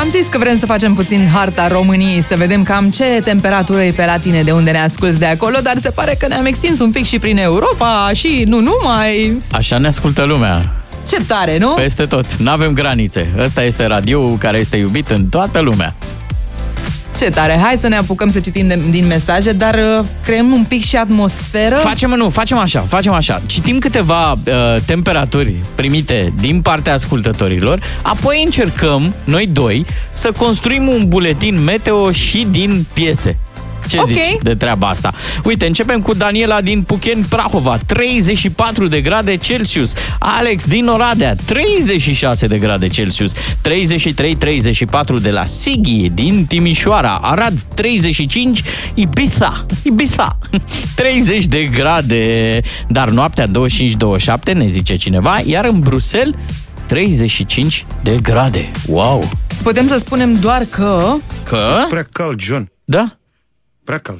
Am zis că vrem să facem puțin harta României, să vedem cam ce temperatură e pe la tine, de unde ne asculți de acolo, dar se pare că ne-am extins un pic și prin Europa și nu numai. Așa ne ascultă lumea. Ce tare, nu? Peste tot, n-avem granițe. Ăsta este radio care este iubit în toată lumea. Ce tare, hai să ne apucăm să citim din mesaje, dar creăm un pic și atmosferă. Facem așa. Citim câteva temperaturi primite din partea ascultătorilor, apoi încercăm, noi doi, să construim un buletin meteo și din piese. Ce zici de treaba asta? Uite, începem cu Daniela din Pucheni, Prahova, 34 de grade Celsius. Alex din Oradea, 36 de grade Celsius. 33-34 de la Sighi din Timișoara. Arad, 35. Ibiza 30 de grade. Dar noaptea 25-27, ne zice cineva. Iar în Bruxelles, 35 de grade. Wow! Putem să spunem doar că... Că? Prea cald, John. Da? Prea cald.